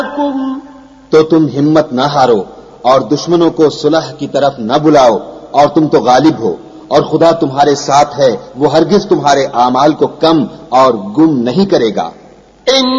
तो तुम हिम्मत न हारो और दुश्मनों को सुलह की तरफ न बुलाओ, और तुम तो गालिब हो, और खुदा तुम्हारे साथ है, वो हरगिज तुम्हारे आमाल को कम और गुम नहीं करेगा।